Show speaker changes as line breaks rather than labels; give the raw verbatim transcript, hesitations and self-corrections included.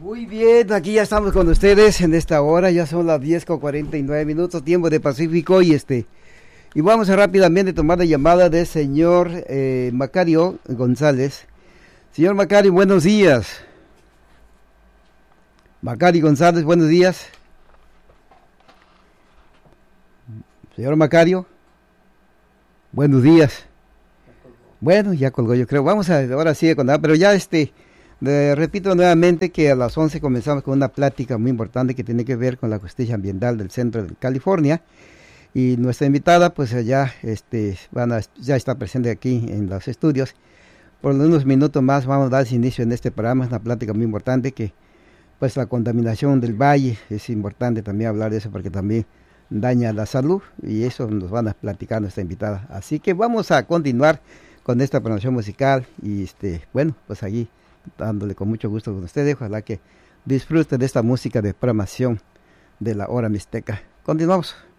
Muy bien, aquí ya estamos con ustedes en esta hora, ya son las diez con cuarenta y nueve minutos, tiempo de Pacífico, y este y vamos a rápidamente tomar la llamada del señor eh, Macario González. Señor Macario, buenos días. Macario González, buenos días. Señor Macario, buenos días. Bueno, ya colgó, yo creo. Vamos a, ahora sí, pero ya este... Le repito nuevamente que a las once comenzamos con una plática muy importante que tiene que ver con la justicia ambiental del centro de California, y nuestra invitada pues ya, este, van a, ya está presente aquí en los estudios. Por unos minutos más vamos a dar inicio en este programa. Es una plática muy importante que pues la contaminación del valle, es importante también hablar de eso porque también daña la salud, y eso nos van a platicar nuestra invitada. Así que vamos a continuar con esta programación musical y este, bueno, pues allí dándole con mucho gusto con ustedes. Ojalá que disfruten de esta música de programación de la hora mixteca. Continuamos.